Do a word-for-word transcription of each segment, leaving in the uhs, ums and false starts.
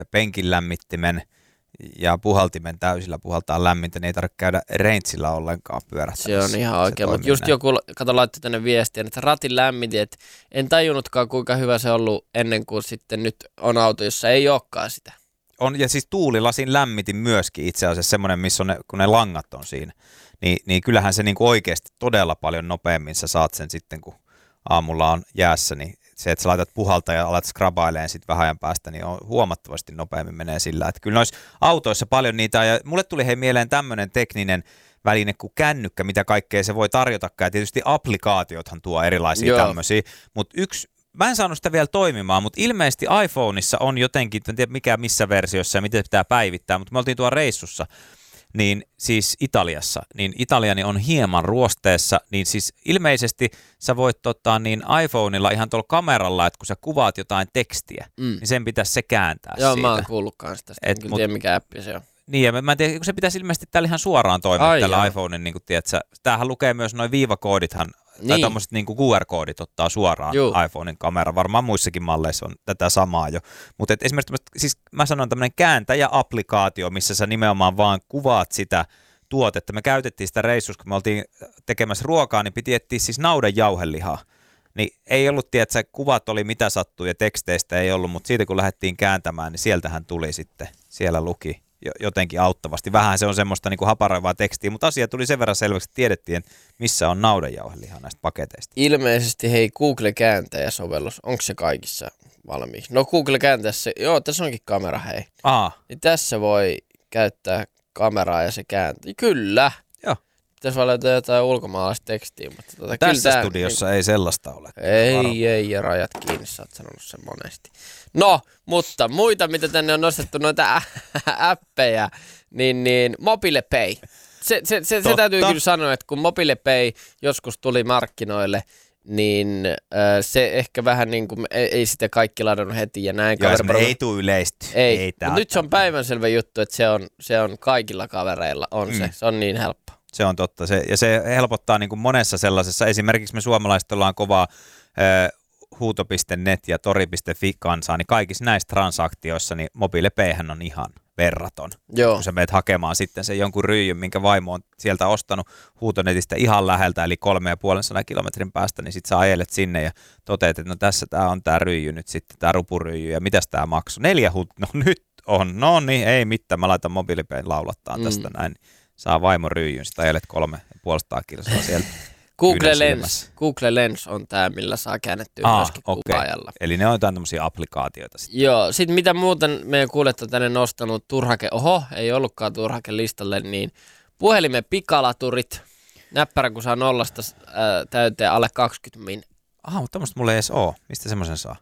penkin lämmittimen ja puhaltimen täysillä puhaltaa lämmintä, niin ei tarvitse käydä rangeillä ollenkaan pyörähtämässä. Se on ihan oikein, mutta just näin. Joku, kato laittoi tänne viestiä, että ratin lämmitin, että en tajunnutkaan kuinka hyvä se on ollut ennen kuin sitten nyt on auto, jossa ei olekaan sitä. On, ja siis tuulilasin lämmitin myöskin itse asiassa semmoinen, missä on ne, kun ne langat on siinä, niin, niin kyllähän se niinku oikeasti todella paljon nopeammin sä saat sen sitten, kun aamulla on jäässä, niin se, että sä laitat puhaltaa ja alat skrabailemaan sitten vähän ajan päästä, niin on huomattavasti nopeammin menee sillä. Että kyllä noissa autoissa paljon niitä, ja mulle tuli hei mieleen tämmöinen tekninen väline kuin kännykkä, mitä kaikkea se voi tarjotakaan, ja tietysti applikaatiothan tuo erilaisia Joo. tämmöisiä, mutta yksi, mä en saanut sitä vielä toimimaan, mutta ilmeisesti iPhoneissa on jotenkin, en tiedä mikä missä versiossa ja miten pitää päivittää, mutta me oltiin tuolla reissussa, niin siis Italiassa, niin Italiani on hieman ruosteessa, niin siis ilmeisesti sä voit ottaa niin iPhoneilla ihan tuolla kameralla, että kun sä kuvaat jotain tekstiä, mm. niin sen pitäisi se kääntää Joo, siitä. Mä oon kuullutkaan sitä, en kyllä tiedä mikä appi se on. Niin, ja mä, mä en tiedä, kun se pitäisi ilmeisesti täällä ihan suoraan toimia Ai tällä iPhonein, niin kuin tiedät sä, tämähän lukee myös noin viivakoodithan, niin. tai tommoset niin kuin Q R-koodit ottaa suoraan Juu. iPhonein kamera, varmaan muissakin malleissa on tätä samaa jo, mutta esimerkiksi siis mä sanon tämmöinen kääntäjä-applikaatio, missä sä nimenomaan vaan kuvaat sitä tuotetta. Me käytettiin sitä reissussa, kun me oltiin tekemässä ruokaa, niin piti etsiä siis naudan jauhelihaa. Niin ei ollut, tiedätkö, kuvat oli mitä sattuu ja teksteistä ei ollut, mutta siitä kun lähdettiin kääntämään, niin sieltähän tuli sitten, siellä luki jotenkin auttavasti. Vähän se on semmoista niin kuin haparoivaa tekstiä, mutta asia tuli sen verran selväksi, että tiedettiin, missä on naudanjauhelihaa näistä paketeista. Ilmeisesti hei Google-kääntäjä-sovellus, onko se kaikissa valmiiksi? No Google-kääntäjässä, joo tässä onkin kamera hei. Aa. Niin tässä voi käyttää kameraa ja se kääntää. Kyllä. Joo. Pitäisi vaan löytää jotain ulkomaalaista tekstiä. Mutta tuota, tässä kyllä studiossa niin, ei sellaista ole. Ei, Varo. ei, ja rajat kiinni, sä oot sanonut sen monesti. No, mutta muita, mitä tänne on nostettu, noita appeja, niin, niin MobilePay. Se, se, se, se täytyy kyllä sanoa, että kun MobilePay joskus tuli markkinoille, niin äh, se ehkä vähän niin kuin, ei, ei sitä kaikki ladannut heti ja näin. Joo, se ei tule yleisesti. Ei, ei mutta nyt se on päivänselvä juttu, että se on, se on kaikilla kavereilla, on mm. se, se on niin helppo. Se on totta, se, ja se helpottaa niin kuin monessa sellaisessa, esimerkiksi me suomalaiset ollaan kovaa äh, huuto piste net ja tori piste fi kansaa, niin kaikissa näissä transaktioissa niin MobilePayhän on ihan verraton. Joo. Kun sä meet hakemaan sitten sen jonkun ryijyn, minkä vaimo on sieltä ostanut huutonetistä ihan läheltä, eli kolme ja puolen sadan kilometrin päästä, niin sit sä ajelet sinne ja toteat, että no tässä tää on tää ryijy nyt sitten, tää rupuryijy, ja mitäs tää maksoi? Neljä huut, no nyt on, no niin, ei mitään, mä laitan MobilePayn laulattaa mm. tästä näin, saa vaimon ryijyn, sit ajelet kolme ja puolestaan kilsaa sieltä. Google Lens, Google Lens on tämä, millä saa käännettyä Aa, myöskin okay. kuvaajalla. Eli ne on jotain tämmöisiä applikaatioita sitten. Joo, sitten mitä muuten meidän kuulijat on tänne nostanut turhake, oho, ei ollutkaan turhake listalle, niin puhelimen pikalaturit, näppärä kun saa nollasta ää, täyteen alle kaksikymmentä min. Aha, mutta tämmöistä mulla ei edes ole. Mistä semmoisen saa?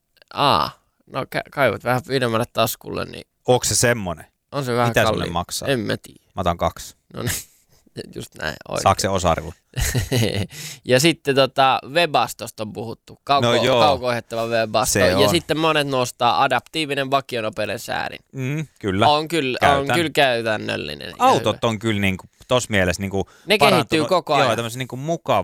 Aa, no ka- kaivat vähän pidemmälle taskulle, niin... Onko se semmonen? On se vähän Mitä kalliin. semmonen maksaa? En mä tiedä. Mä otan kaksi. No niin. Just näin. Oikein. Saako se osarilla? Ja sitten tota, Webastosta on puhuttu. Kauko, no kauko-ohjattava Webasto. Ja on. Sitten monet nostaa adaptiivinen vakionopeuden säädin. Mm, kyllä. On kyllä, on kyllä käytännöllinen. Autot on kyllä niinku, tossa mielessä niinku ne kehittyy koko ajan. Joo, tämmöisen niinku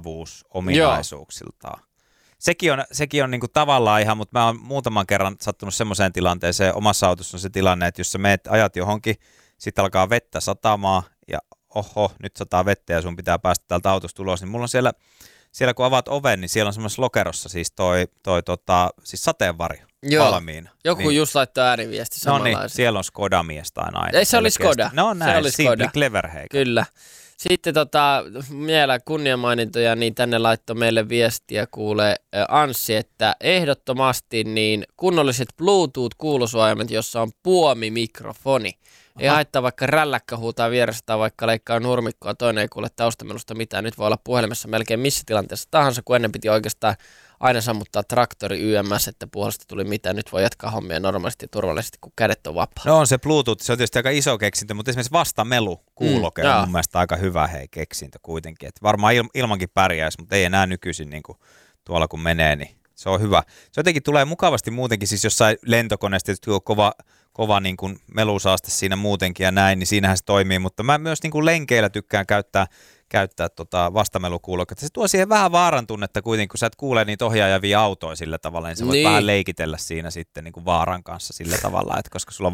mukavuusominaisuuksiltaan. Sekin on, sekin on niinku tavallaan ihan, mutta mä oon muutaman kerran sattunut semmoiseen tilanteeseen. Omassa autossa on se tilanne, että jos sä meet, ajat johonkin, sitten alkaa vettä satamaan ja oho, nyt sataa vettä ja sun pitää päästä täältä autosta ulos, niin mulla on siellä, siellä kun avaat oven, niin siellä on semmoisessa lokerossa siis toi, toi tota, siis sateenvarjo Joo. valmiina. Joku niin, just laittoi ääriviesti samanlaisen. No niin, siellä on Skoda-mies tai nainen. Ei, se oli Skoda. No näin, Simply Clever hei. Kyllä. Sitten tota, vielä kunniamainintoja, niin tänne laittoi meille viestiä kuulee Anssi, että ehdottomasti niin kunnolliset Bluetooth-kuulusuojaimet, jossa on puomimikrofoni. Ei haittaa vaikka rälläkkä huutaa vieressä tai vaikka leikkaa nurmikkoa, toinen ei kuule taustamelusta mitään. Nyt voi olla puhelimessa melkein missä tilanteessa tahansa, kun ennen piti oikeastaan aina sammuttaa traktori Y M S, että puolesta tuli mitään. Nyt voi jatkaa hommia normaalisti ja turvallisesti, kun kädet on vapaa. No on se Bluetooth, se on tietysti aika iso keksintö, mutta esimerkiksi vastamelu kuuloke mm, on mun mielestä aika hyvä hei keksintö kuitenkin. Et varmaan il, ilmankin pärjäisi, mutta ei enää nykyisin niin kuin tuolla kun menee, niin se on hyvä. Se jotenkin tulee mukavasti muutenkin, siis jossain lentokoneessa tietysti on kova, kova niin kuin melusaaste siinä muutenkin ja näin, niin siinähän se toimii, mutta mä myös niin kuin lenkeillä tykkään käyttää, käyttää tota vastamelukuuloketta. Se tuo siihen vähän vaaran tunnetta kuitenkin, kun sä et kuule niitä ohjaajavia autoja sillä tavalla, niin sä voit niin vähän leikitellä siinä sitten niin kuin vaaran kanssa sillä tavalla, että koska sulla on